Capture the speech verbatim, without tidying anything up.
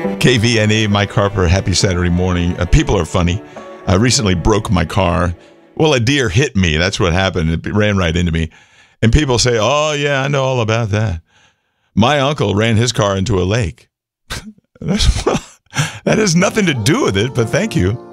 K V N E, Mike Harper, happy Saturday morning. Uh, people are funny. I recently broke my car. Well, a deer hit me. That's what happened. It ran right into me. And people say, oh, yeah, I know all about that. My uncle ran his car into a lake. That's, well, that has nothing to do with it, but thank you.